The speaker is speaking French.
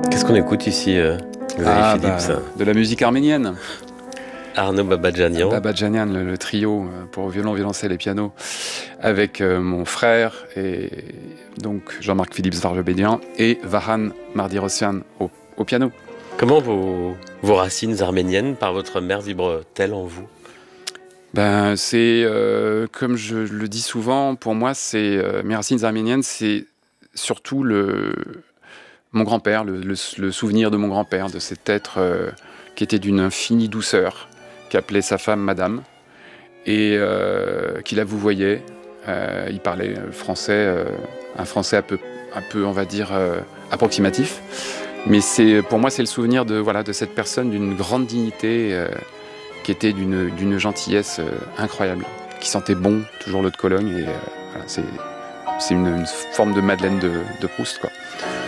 Qu'est-ce qu'on écoute ici, Xavier Phillips? De la musique arménienne. Arnaud Babadjanian. Babadjanian, le trio pour violon, violoncelle et piano, avec mon frère et donc Jean-Marc Phillips Varjobédian et Vahan Mardirosyan au piano. Comment vos racines arméniennes par votre mère vibrent-elles en vous? C'est comme je le dis souvent, pour moi, mes racines arméniennes, c'est surtout mon grand-père, le souvenir de mon grand-père, de cet être qui était d'une infinie douceur, qui appelait sa femme Madame, et qui la vouvoyait. Il parlait français, un français un peu, on va dire, approximatif. Mais pour moi, c'est le souvenir de cette personne d'une grande dignité, qui était d'une gentillesse incroyable, qui sentait bon toujours l'eau de Cologne. Et c'est une forme de Madeleine de Proust, quoi.